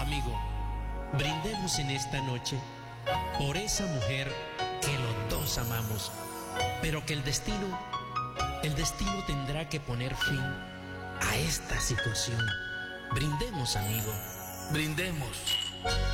Amigo, brindemos en esta noche por esa mujer que los dos amamos, pero que el destino tendrá que poner fin a esta situación. Brindemos, amigo, brindemos.